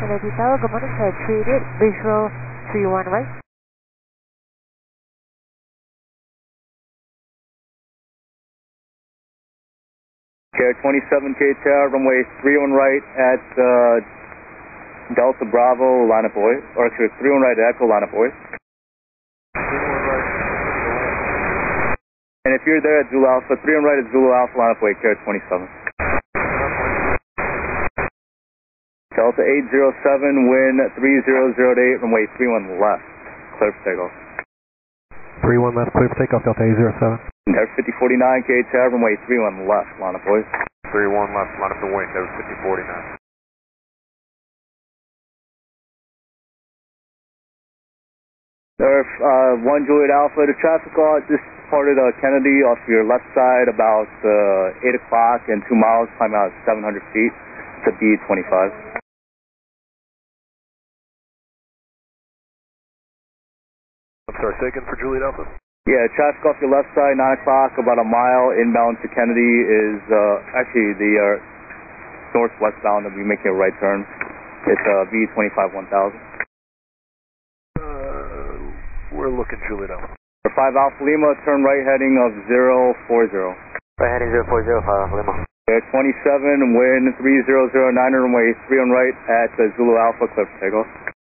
Kennedy Tower, good morning, treated, visual 31 right. Care 27K Tower, runway 31 right at Delta Bravo, line up boy, or actually 31 right at Echo, line up boy. And if you're there at Zulu Alpha, 31 right at Zulu Alpha, line up boy, Care 27. Delta 807, wind 3008, runway 31 left, clear for takeoff. 31 left, clear for takeoff, Delta 807. Endeavor 5049, K Tower, runway 31 left, line up boys. 31 left, line up the wind, Endeavor 5049. Endeavor 1 Juliet Alpha, the traffic law just departed Kennedy off your left side about 8 o'clock and 2 miles, climb out 700 feet to B25. I'm sorry, taken for Juliet Alpha? Yeah, traffic off your left side, 9 o'clock, about a mile inbound to Kennedy is actually the northwestbound that we making a right turn. It's V25 1000. We're looking Juliet Alpha. For 5 Alpha Lima, turn right heading of 040. Right heading 040, 5 Alpha Lima. Air 27, wind 3009, runway 31 right at Zulu Alpha, clear for takeoff.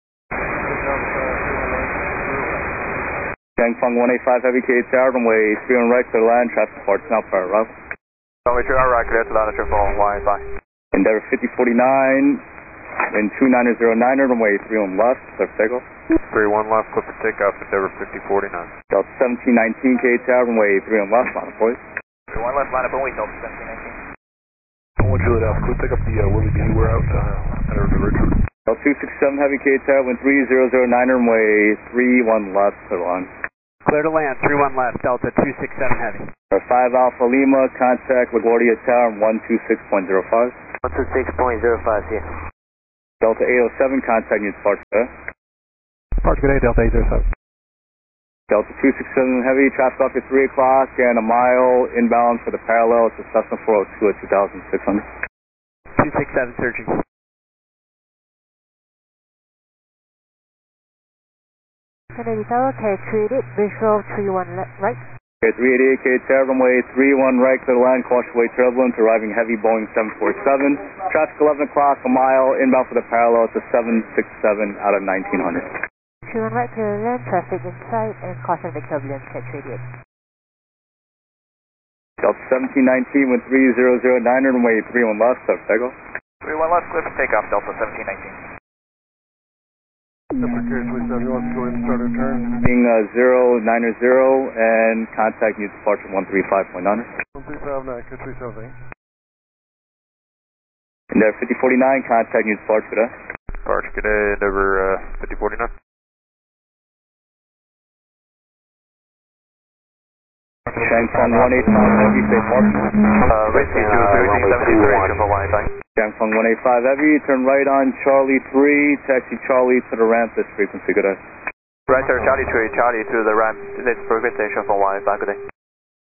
Yangfeng 185 Heavy K Tower, runway 31 right to land, traffic departs now for our route. Runway 31 right, clear to land, triple line, bye. Endeavor 5049, wind 2909, runway 31 left, clear for takeoff. 31 left, clear for takeoff, Endeavor 5049. Delta 1719 K Tower, runway 31 left, line up boys. 31 left, line up and wait, Delta 1719. I want Juliet Alpha, could pick up the Willie B, we're out at Richard. Delta 267 Heavy K Tower, wind 3009, runway 31 left, clear line. Clear to land, 31 left, Delta 267 Heavy. For 5 Alpha Lima, contact LaGuardia Tower, 126.05. 126.05 here. Delta 807, contact unit departure there. Departure good day, Delta 807. Delta 267 Heavy, traffic off at 3 o'clock and a mile inbound for the parallel to Cessna 402 at 2600. 267 surging. Kennedy Tower, treated, visual 31 right. Okay, 388 K Tower, runway 31 right, clear to land, caution way turbulence, arriving heavy Boeing 747. Traffic 11 o'clock, a mile inbound for the parallel to 767 out of 1900. 31 right, clear to land, traffic inside, and caution way turbulence, treated. Delta 1719 with 3009, runway 31 left, clear for takeoff. 31 left, clear for takeoff, Delta 1719. Delta Care 27, you want to go ahead and start our turn? Being 090 and contact unit departure 135.9. 1359, Care 37. Endeavor 5049, contact unit departure today. Departure good day, Endeavor 5049. Shangfeng 185 Heavy, safe parking. Risky 230, 73, triple line, bye. Shangfeng 185 Heavy, turn right on Charlie 3, taxi Charlie to the ramp, this frequency, good day. Right, sir, Charlie 3, Charlie to the ramp, this frequency, triple line, bye, good day.